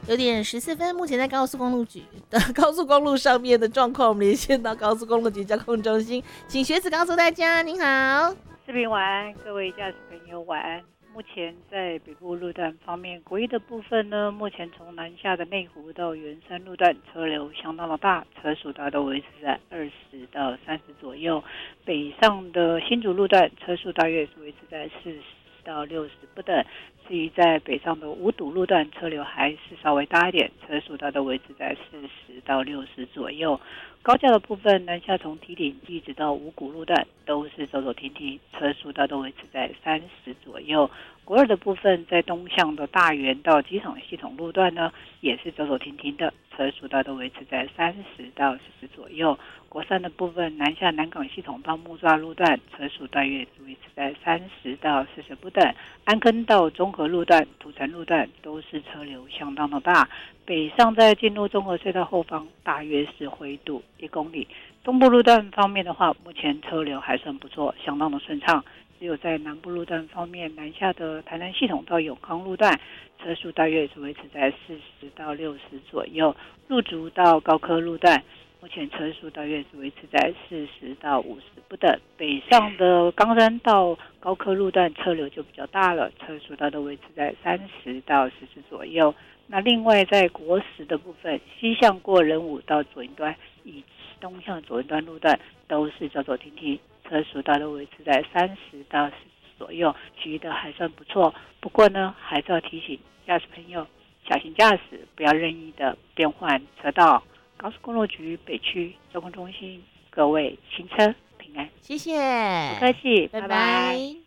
9点14分，目前在高速公路局的高速公路上面的状况，我们连线到高速公路局交通中心，请学子告诉大家。您好， 视频晚安，各位驾驶朋友晚安。目前在北部路段方面，国一的部分呢，目前从南下的内湖到圆山路段车流相当的大，车速大都维持在20到30左右。北上的新竹路段车速大约是维持在40到60不等。至于在北上的五堵路段，车流还是稍微大一点，车速大都维持在40到60左右。高架的部分，南下从堤顶一直到五股路段都是走走停停，车速大都维持在30左右。国二的部分，在东向的大园到机场系统路段呢，也是走走停停的，车速大都维持在30到40左右。国三的部分，南下南港系统到木栅路段，车速大约维持在30到40不等。安坑到中和路段、土城路段都是车流相当的大。北上在进入中和隧道后方，大约是灰度1公里。东部路段方面的话，目前车流还算不错，相当的顺畅。只有在南部路段方面，南下的台南系统到永康路段，车速大约是维持在40到60左右。入竹到高科路段，目前车速大约是维持在40到50不等。北上的冈山到高科路段车流就比较大了，车速大都维持在30到40左右。那另外在国10的部分，西向过仁武到左营端，以东向左营端路段都是走走停停，车速大都维持在30到40左右，骑的还算不错。不过呢，还是要提醒驾驶朋友小心驾驶，不要任意的变换车道。高速公路局北区交通中心，各位行车平安。 谢谢， 不客气， 拜拜拜。 拜。